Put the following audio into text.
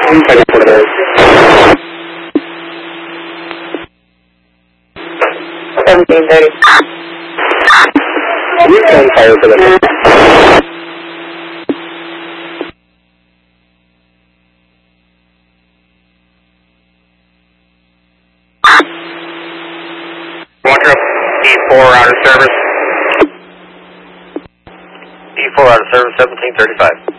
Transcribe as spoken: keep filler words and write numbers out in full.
Second for the seventeen thirty. You can fire for the One trip, D four out of service. D four out of service, seventeen thirty-five.